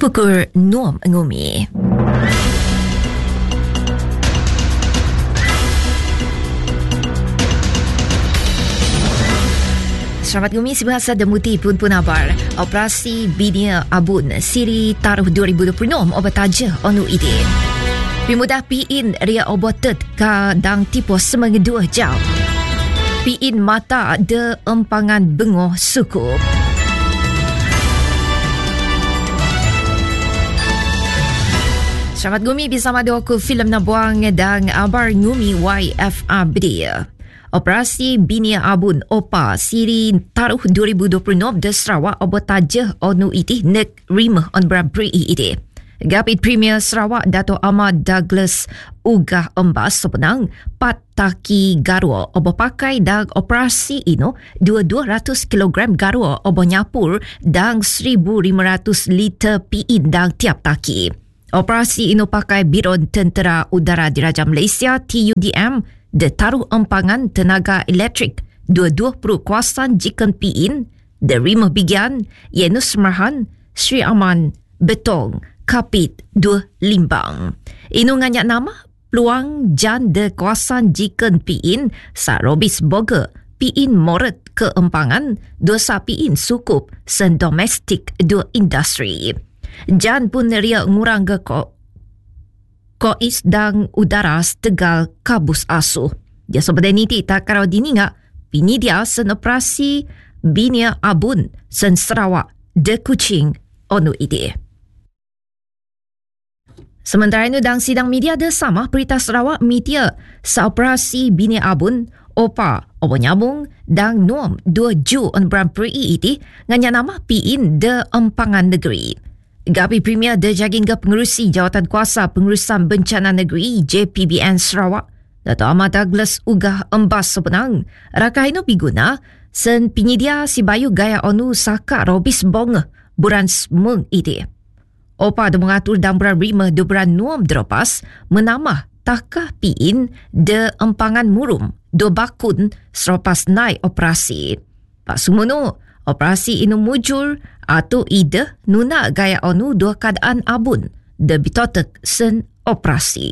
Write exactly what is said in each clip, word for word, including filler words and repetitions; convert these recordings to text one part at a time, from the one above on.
Pukul enam ngumi. Selamat ngumi si bahasa Demuti pun pun abar. Operasi Bina Abun Siri Taruh dua ribu dua puluh enam obat taja onu ide. Pemuda Piin ria obotet ka dang tipu semang dua jam. Piin mata de empangan bengoh sukup. Selamat ngumi bersama doku filem Nabuang dan abar ngumi Y F A B. Operasi Bina Abun Opa Siri Taruh dua ribu dua puluh enam de Sarawak obat taja onu iti nek rimah on berberi ide. Gapit Premier Sarawak Dato' Ahmad Douglas ugah embas sepenang pat taki garua obo pakai dag operasi ino dua ratus kilogram garua obo nyapur dang seribu lima ratus liter piin dang tiap taki. Operasi ino pakai Biron Tentera Udara Diraja Malaysia T U D M de taruh empangan tenaga elektrik dua-dua puluh kuasan jikan piin de rimah bigian Yenus Marhan Sri Aman Betong Kapit dua limbang. Inu nganyak nama peluang jan de kawasan jikan piin sa Robis Boga piin moret ke empangan dua sa piin sukup sen domestik dua industri. Jan pun ria ngurang ke ko kois dang udara tegal kabus asuh. Dia sebenarnya niti tak karau dininga pini dia sen operasi Bina Abun sen Sarawak de Kuching onu ide. Sementara itu dalam sidang media de sama Perintah Sarawak media sa operasi Bina Abun Opa obo nyambung dan nom dua ju on beramperi iti nganya nama piin de empangan negeri. Gapi Premier de Jagingga Pengerusi Jawatan Kuasa Pengurusan Bencana Negeri J P B N Sarawak Dato' Ahmad Douglas ugah embas sepenang rakah ino piguna sen penyedia si bayu gaya onu saka Robis Bonga buran semeng iti. Opa de mengatur dan buran rima de buran nuam dropas menamah takah piin de empangan murum do bakun selepas naik operasi. Pak Sumuno, operasi inu mujur atau ide nuna gaya onu dua keadaan abun de bitotek sen operasi.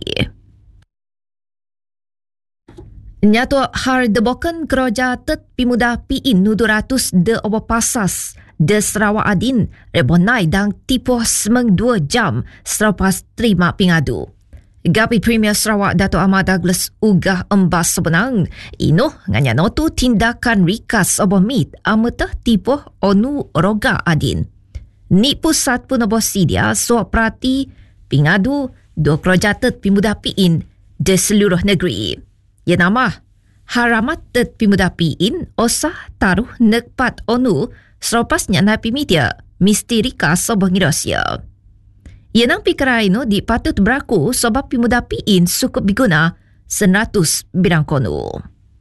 Nyato har de boken keroja tet pimuda piin nu dua ratus de obo pasas de Sarawak Adin rebonai dang tipuh semeng dua jam selepas terima pingadu. Gapi Premier Sarawak Dato' Ahmad Douglas ugah embas sebenang ino nganya notu tindakan rikas obo mit ametah tipuh onu roga Adin. Ni pusat pun obo sidia so perhati pingadu dua kerojatet pimuda piin de seluruh negeri. Ya nama haramat tet pimuda piin osah taruh nekpat onu selepas nyana media mesti rikas obo ngirosya. Yenang pikara ino dipatut berlaku sebab pemuda piin cukup diguna seratus bidang kono.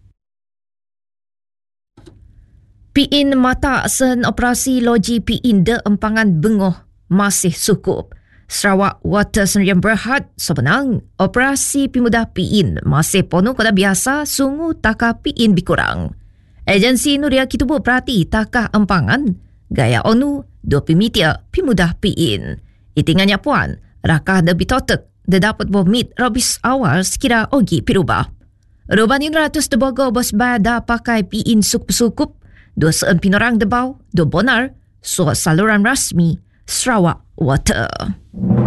Piin mata sen operasi loji piin de empangan bengoh masih cukup. Sarawak Water Sdn Berhad sebenang operasi pemuda piin masih penuh kada biasa sungu takah piin bikurang. Agensi inu ria kitubu perhati takah empangan gaya onu dua pimitia pemuda piin. Itingannya puan, rakah de bitotek de dapat bomit robis awal sekira ogi pirubah. Roban in ratus de bogo bos bada pakai piin sukup-sukup, dua seun pinorang debau, dua bonar, so saluran rasmi Sarawak Water.